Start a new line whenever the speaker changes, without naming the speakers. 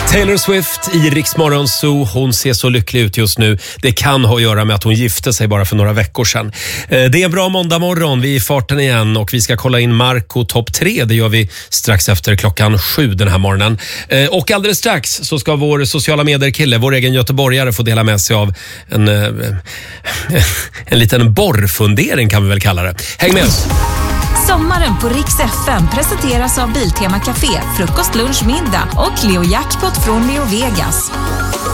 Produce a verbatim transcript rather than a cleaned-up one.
Taylor Swift i Rix Morgon Zoo. Hon ser så lycklig ut just nu. Det kan ha att göra med att hon gifte sig bara för några veckor sedan. Det är en bra måndag morgon. Vi är i farten igen och vi ska kolla in Marco topp tre. Det gör vi strax efter klockan sju den här morgonen. Och alldeles strax så ska vår sociala medier-kille, vår egen göteborgare, få dela med sig av en, en liten borrfundering kan vi väl kalla det. Häng med oss!
Sommaren på Rix F M presenteras av Biltema Café, frukost, lunch, middag och Leo Jackpot från Leo Vegas.